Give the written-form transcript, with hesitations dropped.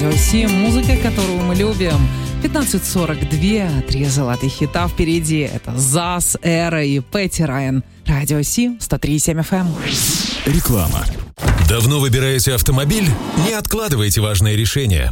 Радио Си, музыка, которую мы любим. 15:42, 3 золотых хита впереди. Это ЗАЗ, Эра и Пэтти Райан. Радио Си, 103,7 FM. Реклама. Давно выбираете автомобиль? Не откладывайте важное решение.